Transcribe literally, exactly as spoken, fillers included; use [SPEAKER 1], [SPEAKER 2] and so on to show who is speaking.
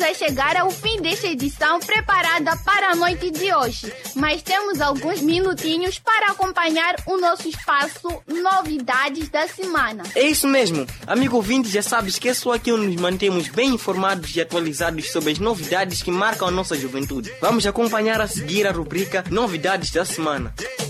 [SPEAKER 1] a chegar ao fim desta edição preparada para a noite de hoje, mas temos alguns minutinhos para acompanhar o nosso espaço Novidades da Semana.
[SPEAKER 2] É isso mesmo, amigo ouvinte, já sabes que é só aqui onde nos mantemos bem informados e atualizados sobre as novidades que marcam a nossa juventude. Vamos acompanhar a seguir a rubrica Novidades da Semana.